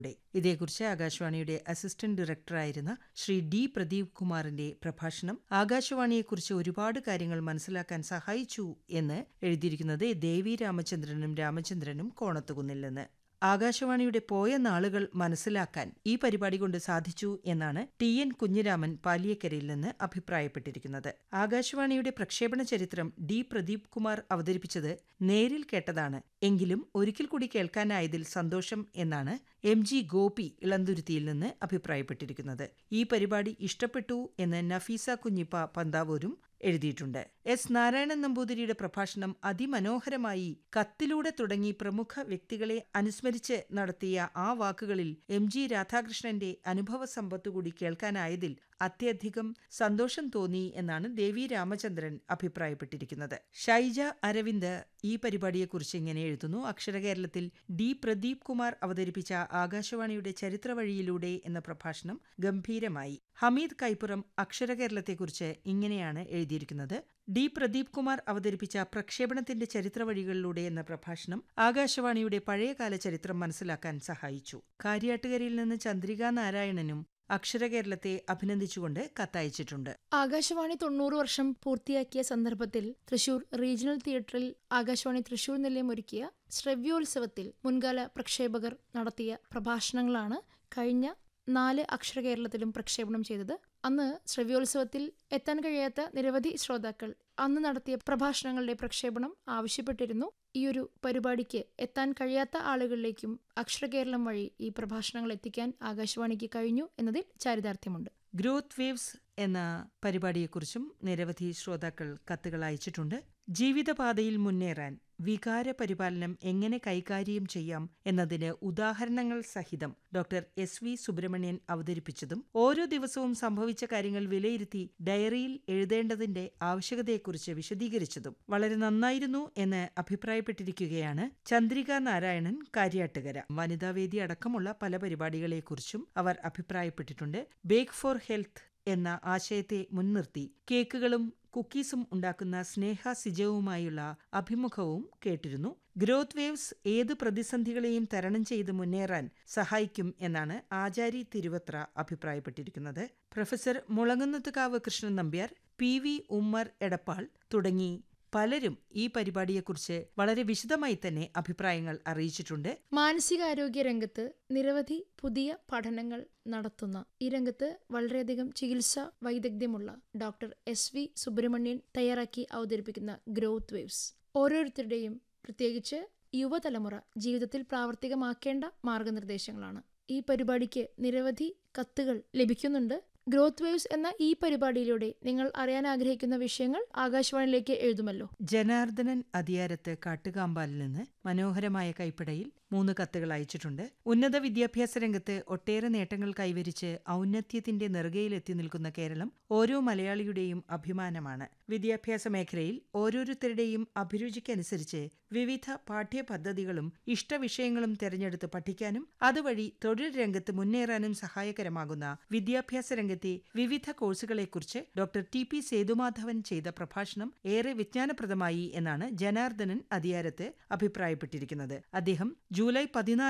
ഇതേക്കുറിച്ച് ആകാശവാണിയുടെ assistant ഡയറക്ടറായിരുന്ന Shri D Pradeep കുമാറിന്റെ പ്രഭാഷണം ആകാശവാണിയെക്കുറിച്ച് ഒരുപാട് കാര്യങ്ങൾ മനസ്സിലാക്കാൻ സഹായിച്ചു എന്ന് എഴുതിയിരിക്കുന്നത് ദേവി രാമചന്ദ്രനും കോണത്തുകുന്നിൽ നിന്ന്. ആകാശവാണിയുടെ പോയ നാളുകൾ മനസ്സിലാക്കാൻ ഈ പരിപാടി കൊണ്ട് സാധിച്ചു എന്നാണ് TN കുഞ്ഞിരാമൻ പാലിയക്കരയിൽ നിന്ന് അഭിപ്രായപ്പെട്ടിരിക്കുന്നത്. ആകാശവാണിയുടെ പ്രക്ഷേപണ ചരിത്രം ഡി പ്രദീപ് കുമാർ അവതരിപ്പിച്ചത് നേരിൽ കേട്ടതാണ്. എങ്കിലും ഒരിക്കൽ കൂടി കേൾക്കാനായതിൽ സന്തോഷം എന്നാണ് MG ഗോപി ഇളന്തുരുത്തിയിൽ നിന്ന് അഭിപ്രായപ്പെട്ടിരിക്കുന്നത്. ഈ പരിപാടി ഇഷ്ടപ്പെട്ടു എന്ന് നഫീസ കുഞ്ഞിപ്പ പന്താവൂരും എഴുതിയിട്ടുണ്ട്. S. നാരായണൻ നമ്പൂതിരിയുടെ പ്രഭാഷണം അതിമനോഹരമായി കത്തിലൂടെ തുടങ്ങി പ്രമുഖ വ്യക്തികളെ അനുസ്മരിച്ച് നടത്തിയ ആ വാക്കുകളിൽ MG രാധാകൃഷ്ണന്റെ അനുഭവ സമ്പത്തുകൂടി കേൾക്കാനായതിൽ അത്യധികം സന്തോഷം തോന്നി എന്നാണ് ദേവി രാമചന്ദ്രൻ അഭിപ്രായപ്പെട്ടിരിക്കുന്നത്. ഷൈജ അരവിന്ദ് ഈ പരിപാടിയെക്കുറിച്ച് ഇങ്ങനെ എഴുതുന്നു. അക്ഷരകേരളത്തിൽ ഡി പ്രദീപ് കുമാർ അവതരിപ്പിച്ച ആകാശവാണിയുടെ ചരിത്രവഴിയിലൂടെ എന്ന പ്രഭാഷണം ഗംഭീരമായി. ഹമീദ് കൈപ്പുറം അക്ഷരകേരളത്തെക്കുറിച്ച് ഇങ്ങനെയാണ് എഴുതിയിരിക്കുന്നത്. ഡി പ്രദീപ് കുമാർ അവതരിപ്പിച്ച പ്രക്ഷേപണത്തിന്റെ ചരിത്രവഴികളിലൂടെ എന്ന പ്രഭാഷണം ആകാശവാണിയുടെ പഴയകാല ചരിത്രം മനസ്സിലാക്കാൻ സഹായിച്ചു. കാര്യാട്ടുകരയിൽ നിന്ന് ചന്ദ്രികാ നാരായണനും അക്ഷരകേരളത്തെ അഭിനന്ദിച്ചുകൊണ്ട് കത്തയച്ചിട്ടുണ്ട്. ആകാശവാണി 90 വർഷം പൂർത്തിയാക്കിയ സന്ദർഭത്തിൽ തൃശൂർ റീജിയണൽ തിയേറ്ററിൽ ആകാശവാണി തൃശൂർ നിലയം ഒരുക്കിയ ശ്രവ്യോത്സവത്തിൽ മുൻകാല പ്രക്ഷേപകർ നടത്തിയ പ്രഭാഷണങ്ങളാണ് കഴിഞ്ഞ 4 അക്ഷരകേരളത്തിലും പ്രക്ഷേപണം ചെയ്തത്. അന്ന് ശ്രവ്യോത്സവത്തിൽ എത്താൻ കഴിയാത്ത നിരവധി ശ്രോതാക്കൾ അന്ന് നടത്തിയ പ്രഭാഷണങ്ങളുടെ പ്രക്ഷേപണം ആവശ്യപ്പെട്ടിരുന്നു. ഈയൊരു പരിപാടിക്ക് എത്താൻ കഴിയാത്ത ആളുകളിലേക്കും അക്ഷരകേരളം വഴി ഈ പ്രഭാഷണങ്ങൾ എത്തിക്കാൻ ആകാശവാണിക്ക് കഴിഞ്ഞു എന്നതിൽ ചാരിതാർത്ഥ്യമുണ്ട്. ഗ്രോത്ത് വേവ്സ് എന്ന പരിപാടിയെക്കുറിച്ചും നിരവധി ശ്രോതാക്കൾ കത്തുകൾ അയച്ചിട്ടുണ്ട്. ജീവിതപാതയിൽ മുന്നേറാൻ വികാര പരിപാലനം എങ്ങനെ കൈകാര്യം ചെയ്യാം എന്നതിന് ഉദാഹരണങ്ങൾ സഹിതം ഡോക്ടർ SV സുബ്രഹ്മണ്യൻ അവതരിപ്പിച്ചതും ഓരോ ദിവസവും സംഭവിച്ച കാര്യങ്ങൾ വിലയിരുത്തി ഡയറിയിൽ എഴുതേണ്ടതിന്റെ ആവശ്യകതയെക്കുറിച്ച് വിശദീകരിച്ചതും വളരെ നന്നായിരുന്നു എന്ന് അഭിപ്രായപ്പെട്ടിരിക്കുകയാണ് ചന്ദ്രികാ നാരായണൻ കാര്യാട്ടുകര. വനിതാവേദി അടക്കമുള്ള പല പരിപാടികളെക്കുറിച്ചും അവർ അഭിപ്രായപ്പെട്ടിട്ടുണ്ട്. ബേക്ക് ഫോർ ഹെൽത്ത് എന്ന ആശയത്തെ മുൻനിർത്തി കേക്കുകളും കുക്കീസും ഉണ്ടാക്കുന്ന സ്നേഹ സിജവുമായുള്ള അഭിമുഖവും കേട്ടിരുന്നു. ഗ്രോത്ത് വേവ്സ് ഏത് പ്രതിസന്ധികളെയും തരണം ചെയ്ത് മുന്നേറാൻ സഹായിക്കും എന്നാണ് ആചാരി തിരുവത്ര അഭിപ്രായപ്പെട്ടിരിക്കുന്നത്. പ്രൊഫസർ മുളങ്ങുന്നത്തുകാവ് കൃഷ്ണൻ നമ്പ്യാർ, PV ഉമ്മർ എടപ്പാൾ തുടങ്ങി പലരും ഈ പരിപാടിയെക്കുറിച്ച് വളരെ വിശദമായി തന്നെ അഭിപ്രായങ്ങൾ അറിയിച്ചിട്ടുണ്ട്. മാനസികാരോഗ്യ രംഗത്ത് നിരവധി പുതിയ പഠനങ്ങൾ നടത്തുന്ന ഈ രംഗത്ത് വളരെയധികം ചികിത്സാ വൈദഗ്ധ്യമുള്ള ഡോക്ടർ SV സുബ്രഹ്മണ്യൻ തയ്യാറാക്കി അവതരിപ്പിക്കുന്ന ഗ്രോത്ത് വേവ്സ് ഓരോരുത്തരുടെയും, പ്രത്യേകിച്ച് യുവതലമുറ ജീവിതത്തിൽ പ്രാവർത്തികമാക്കേണ്ട മാർഗനിർദ്ദേശങ്ങളാണ്. ഈ പരിപാടിക്ക് നിരവധി കത്തുകൾ ലഭിക്കുന്നുണ്ട്. ഗ്രോത്ത് വേവ്സ് എന്ന ഈ പരിപാടിയിലൂടെ നിങ്ങൾ അറിയാൻ ആഗ്രഹിക്കുന്ന വിഷയങ്ങൾ ആകാശവാണിയിലേക്ക് എഴുതുമല്ലോ. ജനാർദ്ദനൻ അതിയാരത്ത് കാട്ടുകാമ്പാലിൽ നിന്ന് മനോഹരമായ കൈപ്പടയിൽ 3 കത്തുകൾ അയച്ചിട്ടുണ്ട്. ഉന്നത വിദ്യാഭ്യാസ രംഗത്ത് ഒട്ടേറെ നേട്ടങ്ങൾ കൈവരിച്ച് ഔന്നത്യത്തിന്റെ നെറുകയിലെത്തി നിൽക്കുന്ന കേരളം ഓരോ മലയാളിയുടെയും അഭിമാനമാണ്. വിദ്യാഭ്യാസ മേഖലയിൽ ഓരോരുത്തരുടെയും അഭിരുചിക്കനുസരിച്ച് വിവിധ പാഠ്യപദ്ധതികളും ഇഷ്ടവിഷയങ്ങളും തെരഞ്ഞെടുത്ത് പഠിക്കാനും അതുവഴി തൊഴിൽ രംഗത്ത് മുന്നേറാനും സഹായകരമാകുന്ന വിദ്യാഭ്യാസ രംഗത്തെ വിവിധ കോഴ്സുകളെക്കുറിച്ച് ഡോക്ടർ TP സേതുമാധവൻ ചെയ്ത പ്രഭാഷണം ഏറെ വിജ്ഞാനപ്രദമായി എന്നാണ് ജനാർദ്ദനൻ അതിയാരത്ത് അഭിപ്രായപ്പെട്ടിരിക്കുന്നത്. അദ്ദേഹം ജൂലൈ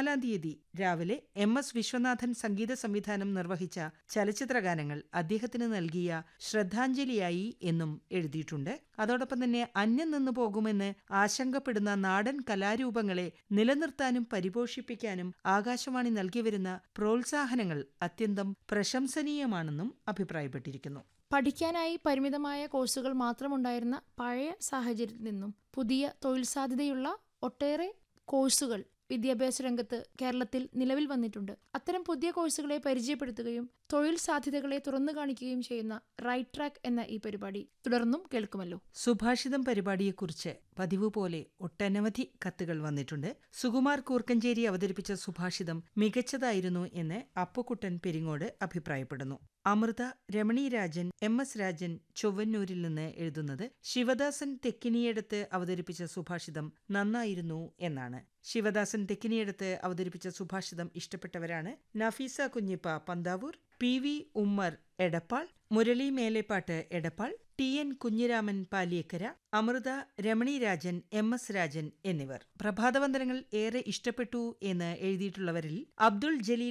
14 രാവിലെ MS വിശ്വനാഥൻ സംഗീത സംവിധാനം നിർവഹിച്ച ചലച്ചിത്രഗാനങ്ങൾ അദ്ദേഹത്തിന് നൽകിയ ശ്രദ്ധാഞ്ജലിയായി എന്നും എഴുതിയിട്ടുണ്ട്. അതോടൊപ്പം തന്നെ അന്യം നിന്നു പോകുമെന്ന് ആശങ്കപ്പെടുന്ന നാടൻ കലാരൂപങ്ങളെ നിലനിർത്താനും പരിപോഷിപ്പിക്കാനും ആകാശവാണി നൽകിവരുന്ന പ്രോത്സാഹനങ്ങൾ അത്യന്തം പ്രശംസനീയമാണെന്നും അഭിപ്രായപ്പെട്ടിരിക്കുന്നു. പഠിക്കാനായി പരിമിതമായ കോഴ്സുകൾ മാത്രമുണ്ടായിരുന്ന പഴയ സാഹചര്യത്തിൽ നിന്നും പുതിയ തൊഴിൽ സാധ്യതയുള്ള ഒട്ടേറെ കോഴ്സുകൾ വിദ്യാഭ്യാസ രംഗത്ത് കേരളത്തിൽ നിലവിൽ വന്നിട്ടുണ്ട്. അത്തരം പുതിയ കോഴ്സുകളെ പരിചയപ്പെടുത്തുകയും തൊഴിൽ സാധ്യതകളെ തുറന്നു കാണിക്കുകയും ചെയ്യുന്ന റൈറ്റ് ട്രാക്ക് എന്ന ഈ പരിപാടി തുടർന്നും കേൾക്കുമല്ലോ. സുഭാഷിതം പരിപാടിയെക്കുറിച്ച് പതിവ് പോലെ ഒട്ടനവധി കത്തുകൾ വന്നിട്ടുണ്ട്. സുകുമാർ കൂർക്കഞ്ചേരി അവതരിപ്പിച്ച സുഭാഷിതം മികച്ചതായിരുന്നു എന്ന് അപ്പുക്കുട്ടൻ പെരിങ്ങോട് അഭിപ്രായപ്പെടുന്നു. അമൃത, രമണി രാജൻ, MS രാജൻ ചൊവ്വന്നൂരിൽ നിന്ന് എഴുതുന്നത് ശിവദാസൻ തെക്കിനിയടത്ത് അവതരിപ്പിച്ച സുഭാഷിതം നന്നായിരുന്നു എന്നാണ്. ശിവദാസൻ തെക്കിനിയടത്ത് അവതരിപ്പിച്ച സുഭാഷിതം ഇഷ്ടപ്പെട്ടവരാണ് Nafeesa Kunhippa Panthavoor, PV Ummer Edappal, Murali Melepat Edappal, T N Kunhiraman Paliyekkara, Amrita, Ramani Rajan, M S Rajan എന്നിവർ. പ്രഭാതവന്ദനങ്ങൾ ഏറെ ഇഷ്ടപ്പെട്ടു എന്ന് എഴുതിയിട്ടുള്ളവരിൽ അബ്ദുൾ ജലീൽ